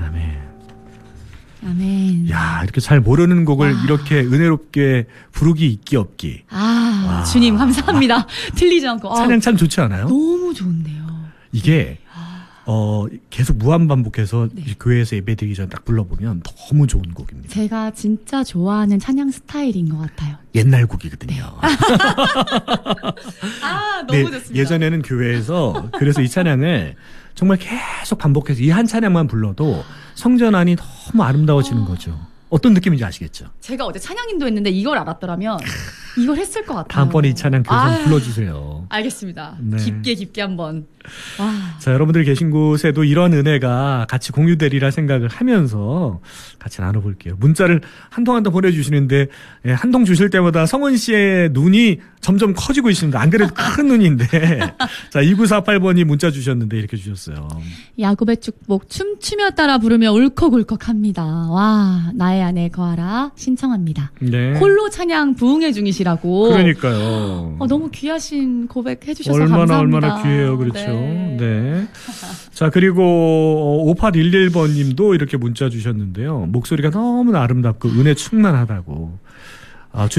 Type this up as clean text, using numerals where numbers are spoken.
아멘. 아멘. 야, 이렇게 잘 모르는 곡을 이렇게 은혜롭게 부르기 있기 없기. 와. 주님 감사합니다. 틀리지 않고. 찬양 참 좋지 않아요? 너무 좋은데요. 이게 계속 무한 반복해서 교회에서 예배드리기 전에 딱 불러보면 너무 좋은 곡입니다. 제가 진짜 좋아하는 찬양 스타일인 것 같아요. 옛날 곡이거든요. 너무 좋습니다. 예전에는 교회에서 그래서 이 찬양을 정말 계속 반복해서 이 한 찬양만 불러도 성전 안이 너무 아름다워지는 거죠. 어떤 느낌인지 아시겠죠? 제가 어제 찬양인도 했는데 이걸 알았더라면 이걸 했을 것 같아요. 다음번에 이 찬양 교회에서 불러주세요. 알겠습니다. 네. 깊게 한번. 자, 여러분들 계신 곳에도 이런 은혜가 같이 공유되리라 생각을 하면서 같이 나눠볼게요. 문자를 한통 보내주시는데 한통 주실 때마다 성은 씨의 눈이 점점 커지고 있습니다. 안 그래도 큰 눈인데. 자, 2948번이 문자 주셨는데 이렇게 주셨어요. 야곱의 축복 춤추며 따라 부르며 울컥울컥합니다. 와, 나의 안에 거하라 신청합니다. 네. 홀로 찬양 부흥회 중이시라고. 그러니까요. 너무 귀하신 고백 해주셔서 얼마나 감사합니다. 귀해요. 그렇죠. 네. 자, 그리고 5811번 님도 이렇게 문자 주셨는데요. 목소리가 너무나 아름답고 은혜 충만하다고.